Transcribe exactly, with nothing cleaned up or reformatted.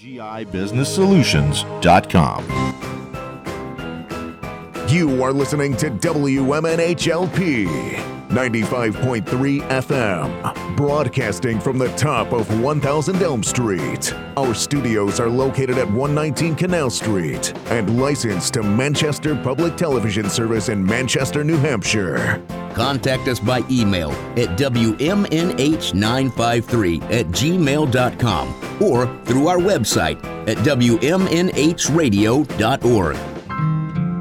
G I Business Solutions dot com. You are listening to W M N H L P ninety-five point three F M, broadcasting from the top of one thousand Elm Street. Our studios are located at one nineteen Canal Street and licensed to Manchester Public Television Service in Manchester, New Hampshire. Contact us by email at W M N H nine five three at gmail dot com or through our website at W M N H radio dot org.